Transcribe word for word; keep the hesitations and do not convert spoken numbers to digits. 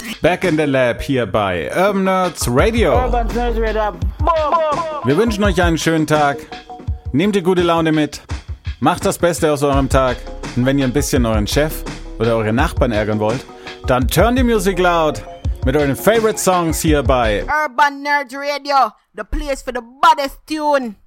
Back in the Lab hier bei Urban Nerds Radio. Urban Nerds Radio. Wir wünschen euch einen schönen Tag. Nehmt die gute Laune mit. Macht das Beste aus eurem Tag. Und wenn ihr ein bisschen euren Chef oder eure Nachbarn ärgern wollt, dann turn die Music loud mit euren Favorite Songs hier bei Urban Nerds Radio, the place for the baddest tune.